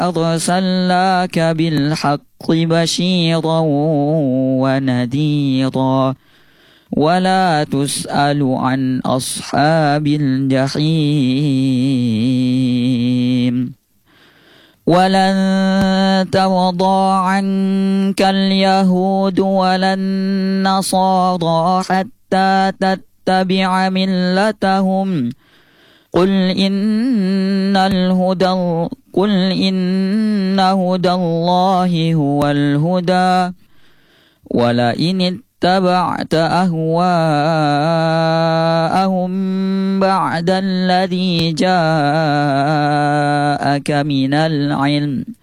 أرسلناك بالحق بشيرا ونذيرا ولا تسأل عن أصحاب الجحيم ولن ترضى عنك اليهود ولا النصارى حتى تتبع ملتهم قل إن هدى الله هو الهدى ولئن اتبعت أهواءهم بعد الذي جاءك من العلم